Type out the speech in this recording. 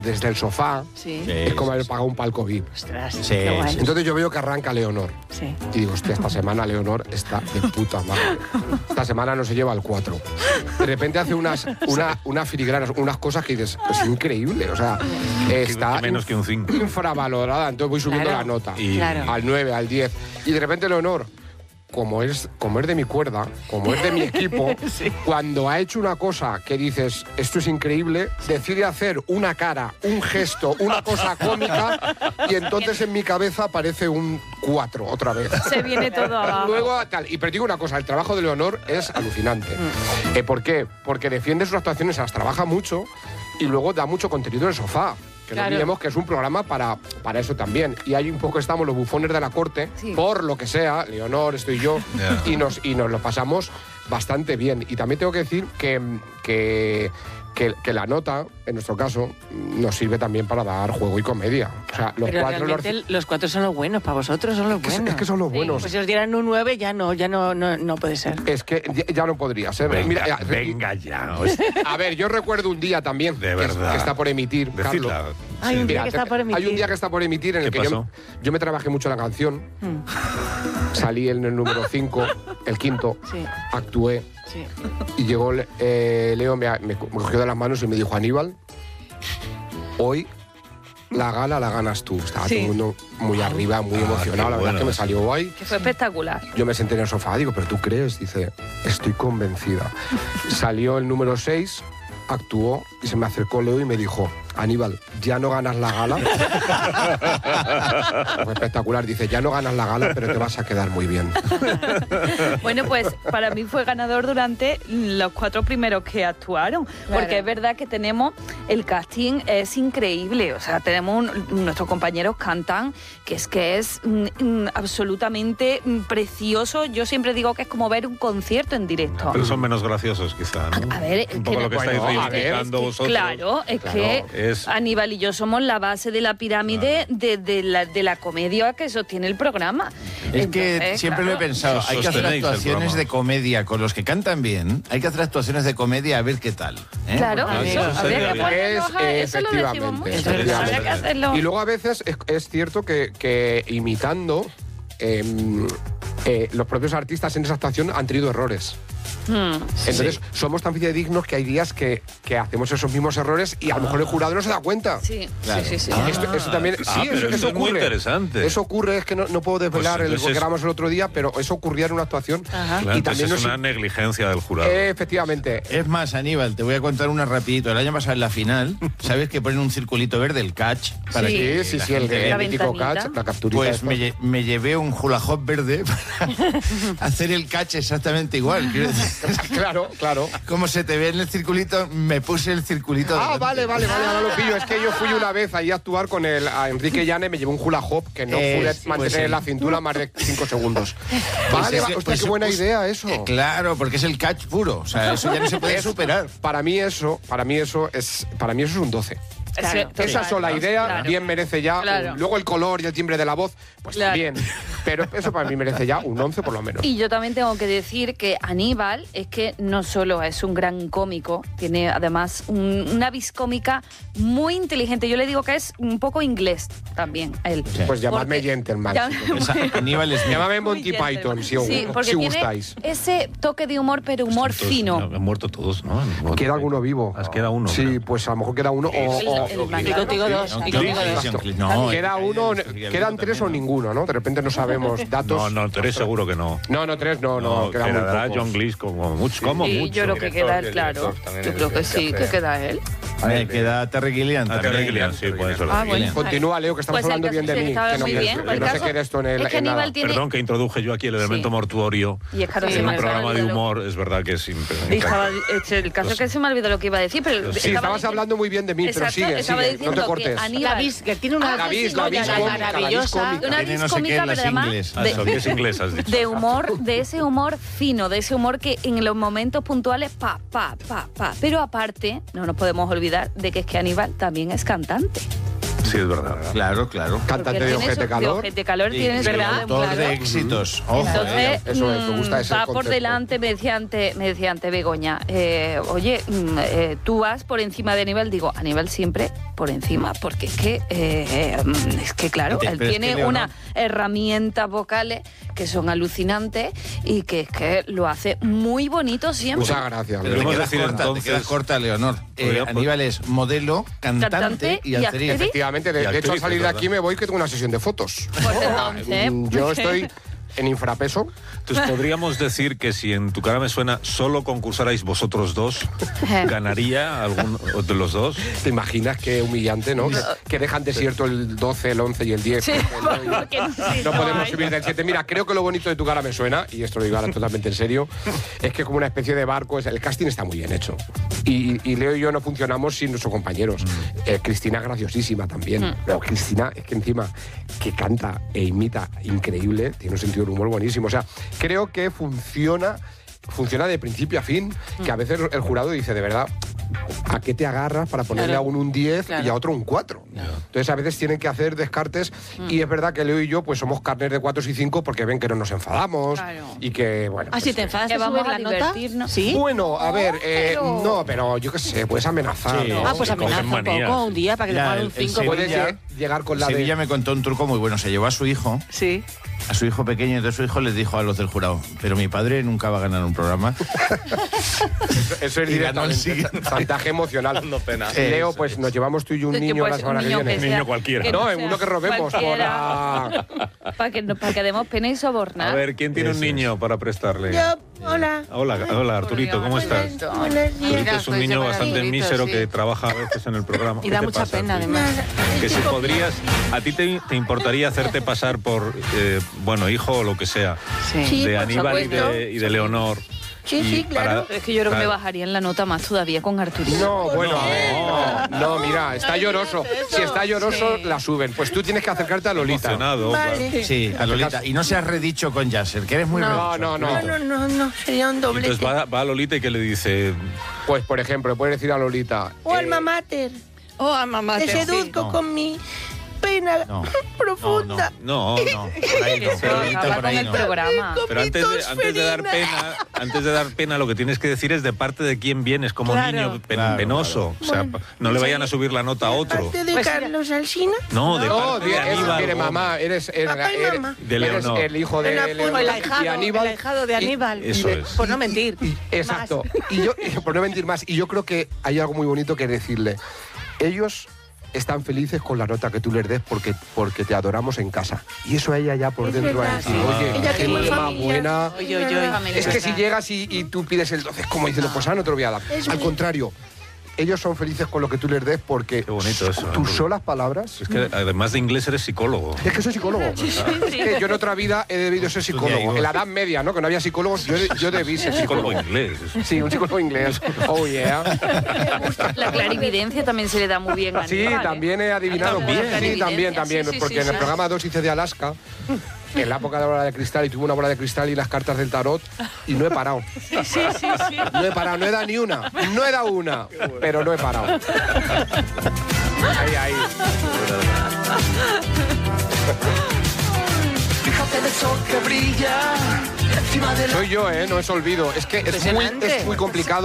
desde el sofá, es como haber pagado un palco VIP. Ostras, Sí, qué guay. Entonces yo veo que arranca Leonor. Sí. Y digo, hostia, esta semana Leonor está de puta madre. Esta semana no se lleva el 4. De repente hace unas filigranas, unas cosas que dices, es increíble. O sea, está menos que un 5. infravalorada. Entonces voy subiendo Claro. la nota. Claro. Al 9, al 10. Y de repente Leonor, como es de mi cuerda, como es de mi equipo, cuando ha hecho una cosa que dices, esto es increíble, decide hacer una cara, un gesto, una cosa cómica, y entonces en mi cabeza aparece un 4 otra vez. Se viene todo abajo. Luego, tal. Y pero digo una cosa, el trabajo de Leonor es alucinante. ¿Por qué? Porque defiende sus actuaciones, las trabaja mucho y luego da mucho contenido en el sofá. Que no olvidemos que es un programa para eso también. Y ahí un poco estamos los bufones de la corte, por lo que sea, Leonor, estoy yo, y nos lo pasamos bastante bien. Y también tengo que decir que la nota, en nuestro caso, nos sirve también para dar juego y comedia. O sea, los Pero cuatro... realmente los 4 son los buenos, para vosotros son los buenos. Es que son los buenos. Pues si os dieran un 9 ya no puede ser. Es que ya no podría ser. Venga ya. A ver, yo recuerdo un día también De verdad. que está por emitir, Carlos. Hay un día que está por emitir. Hay un día que está por emitir en el ¿Qué que pasó? yo me trabajé mucho la canción. Salí en el número 5, el quinto, Sí. actué. Sí. Y llegó Leo, me cogió de las manos y me dijo, Aníbal, hoy la gala la ganas tú. Estaba todo el mundo muy arriba, muy emocionado. La verdad es que me salió guay. Que fue espectacular. Yo me senté en el sofá, digo, ¿pero tú crees? Dice, estoy convencida. Salió el número 6, actuó y se me acercó Leo y me dijo, Aníbal, ya no ganas la gala. Fue espectacular. Dice, ya no ganas la gala, pero te vas a quedar muy bien. Bueno, pues para mí fue ganador durante los 4 primeros que actuaron. Porque es verdad que tenemos, el casting es increíble. O sea, tenemos, nuestros compañeros cantan, que es absolutamente precioso. Yo siempre digo que es como ver un concierto en directo. Pero son menos graciosos, quizá, ¿no? A ver, un poco lo que estáis reivindicando vosotros. Claro, Aníbal y yo somos la base de la pirámide de la comedia que sostiene el programa. Es que siempre lo he pensado, hay que hacer actuaciones de comedia con los que cantan bien, hay que hacer actuaciones de comedia a ver qué tal. Claro, eso lo decimos mucho. Habrá que hacerlo. Y luego a veces es cierto que imitando, los propios artistas en esa actuación han tenido errores. Entonces somos tan fidedignos que hay días que hacemos esos mismos errores y a lo mejor el jurado no se da cuenta. Sí, claro. sí. Eso también, pero eso es muy ocurre. interesante. Eso ocurre, es que no puedo desvelar Pues lo que entonces grabamos el otro día, pero eso ocurría en una actuación. Claro, Y también es una negligencia del jurado. Efectivamente. Es más, Aníbal, te voy a contar una rapidito. El año pasado en la final, ¿sabes que ponen un circulito verde, el catch? Para que Sí, la el gente mítico vea? catch, la capturita. Pues me llevé un hula hop verde para hacer el catch exactamente igual. Claro. Como se te ve en el circulito, me puse el circulito. Vale, ahora lo pillo. Es que yo fui una vez ahí a actuar con a Enrique Llane, me llevé un hula hop que no pude mantener en la cintura más de 5 segundos. Vale, hostia, qué buena idea eso. Claro, porque es el catch puro. O sea, eso ya no se puede superar. Para mí eso es un 12. Claro, esa sola idea bien merece ya. Claro. Luego el color y el timbre de la voz, pues también. Pero eso para mí merece ya un 11 por lo menos. Y yo también tengo que decir que Aníbal es que no solo es un gran cómico, tiene además una vis cómica muy inteligente. Yo le digo que es un poco inglés también, él. Pues llamadme gentleman. Aníbal es Llámame Monty Python, si porque tiene gustáis. ese toque de humor, pero humor fino. Han muerto todos, ¿no? Queda alguno vivo. Queda uno. Sí, pues a lo mejor queda uno Y contigo dos. Queda uno, quedan 3 o ninguno, ¿no? De repente no sabemos datos. No, 3 seguro que no. No, 3 no, quedan muy quedará pocos. John Cleese como mucho. Yo creo que queda él, claro. Yo creo que sí, que queda él. Queda Terry Gilliam. Terry Gilliam, sí, puede ser. Bueno. Continúa, Leo, que estamos Pues hablando bien de mí. estaba Que no, muy bien. que no se quede esto en Es que nada. Aníbal tiene... Perdón que introduje yo aquí el elemento mortuorio. Y es claro, en un programa de humor, es verdad que es el caso es que se me olvidó lo que iba a decir, pero... Sí, estabas hablando muy bien de mí, pero sigue, no te cortes. La vis, que tiene una vis maravillosa. Una vis cómica, pero además es inglés, has dicho. de humor, de ese humor fino, de ese humor que en los momentos puntuales, pa. Pero aparte, no nos podemos olvidar de que es que Aníbal también es cantante. Sí, es verdad. Claro, claro. Cantante de Ojete Calor. De Ojete Calor Y tienes, ¿verdad? autor Claro. de éxitos. Ojo, Entonces, eso me gusta ese va por concepto. delante, me decía antes Begoña, oye, tú vas por encima de Aníbal. Digo, Aníbal siempre por encima, porque es que claro, él Pero es tiene que, Leonor, unas herramientas vocales que son alucinantes y que es que lo hace muy bonito siempre. Muchas gracias. Pero Podemos te quedas decir corta, entonces- te quedas corta, Leonor. Podría- Aníbal es modelo, cantante y actriz. Efectivamente, Y de hecho, al actriz, salir de ¿verdad? aquí me voy que tengo una sesión de fotos. Pues entonces, Yo estoy en infrapeso. Entonces podríamos decir que si en Tu cara me suena solo concursarais vosotros dos, ¿ganaría algún de los dos? ¿Te imaginas qué humillante, no? Que dejan desierto el 12, el 11 y el 10. Sí, porque No podemos subir del 7. Mira, creo que lo bonito de Tu cara me suena, y esto lo digo ahora totalmente en serio, es que como una especie de barco, el casting está muy bien hecho. Y Leo y yo no funcionamos sin nuestros compañeros. Cristina es graciosísima también. Pero Cristina es que encima que canta e imita increíble, tiene un sentido del humor buenísimo. O sea, creo que funciona de principio a fin, que a veces el jurado dice, de verdad, ¿a qué te agarras para ponerle Claro. a uno un 10 Claro. y a otro un 4? Entonces a veces tienen que hacer descartes y es verdad que Leo y yo pues somos carnes de 4 y 5 porque ven que no nos enfadamos Claro. y que, bueno... Ah, pues, si te enfadas, que ¿te vamos subes a la nota? divertirnos. ¿Sí? Bueno, a ver, pero- no, pero yo qué sé, puedes amenazar, Sí. ¿no? Ah, pues Se cogen amenaza un manías. poco un día para que te Ya, pongan un el 5. Puedes Sevilla- llegar con la Sevilla de... me contó un truco muy bueno. Se llevó a su hijo Sí. pequeño, entonces su hijo les dijo a los del jurado, pero mi padre nunca va a ganar un programa. Eso es Y ganó el directamente siguiente. chantaje emocional. Dando pena. Leo, pues nos llevamos tú y un Que niño pues, la semana un que niño viene. que Niño cualquiera. que No, sea en uno que robemos cualquiera. para... Para que demos pena y sobornar. A ver, ¿quién tiene un Eso es. niño para prestarle? Yo, hola. Hola, Arturito, ¿cómo estás? Buenos días. Arturito es un Soy niño llamar bastante Arturito, mísero sí. que trabaja a veces en el programa. Y ¿Qué da te mucha pasa, pena, Arturito? además. Que si podrías, ¿a ti te importaría hacerte pasar por, bueno, hijo o lo que sea, Sí, de por Aníbal y supuesto. de Leonor? Sí, Y sí, claro. Pero es que yo creo que me bajarían la nota más todavía con Arturito. No, bueno, a ver, no, mira, está lloroso. Si está lloroso, la suben. Pues tú tienes que acercarte a Lolita. Emocionado. Vale. Sí, a Lolita. Y no seas redicho con Yasser, que eres muy No, redicho. no. Sería un Y doblete. entonces va a Lolita y que le dice, Pues, por ejemplo, puedes decir a Lolita... O alma mater. Oh, mamá. Te seduzco no. con mi pena No. profunda. no, No, por ahí no. Eso Lolita, acaba por con ahí el no. programa. pero antes de dar pena, lo que tienes que decir es de parte de quién vienes como Claro. niño Claro, penoso. O sea, no le vayan a subir la nota a otro. Parte de Pues Carlos Alsina. No, de No, parte de Aníbal. mire, mamá, eres Papá y mamá. De eres Leonor. el hijo de El Leonor O el y ahijado, Aníbal. el ahijado de Aníbal. Eso es. Por no mentir. Exacto. Y yo, por no mentir más, y yo creo que hay algo muy bonito que decirle. Ellos están felices con la nota que tú les des porque te adoramos en casa. Y eso a ella ya por Es dentro va a verdad, decir, sí. oye, Ella qué tiene niña más familia. buena. Oye, oye. Es que si llegas y tú pides el 12, es como diciendo, pues no te lo voy a dar. Es Al muy- contrario, ellos son felices con lo que tú les des porque Qué bonito eso, tus ¿eh? solas palabras... Es que además de inglés eres psicólogo. Es que soy psicólogo. Es que yo en otra vida he debido ser psicólogo. En la Edad Media, ¿no? Que no había psicólogos, yo debí ser Psicólogo psicólogo. inglés. Sí, un psicólogo inglés. Oh, yeah. La clarividencia también se le da muy bien a Sí, Aníbal, ¿eh? también he adivinado. ¿También? Sí, también. Sí, sí, Porque sí, en el sí. programa 2 hice de Alaska, en la época de la bola de cristal, y tuve una bola de cristal y las cartas del tarot, y no he parado. Sí. No he parado, no he dado ni una. No he dado una, pero no he parado. Ahí. Fíjate del sol que brilla encima de la Soy yo, no es olvido. Es que es muy complicado.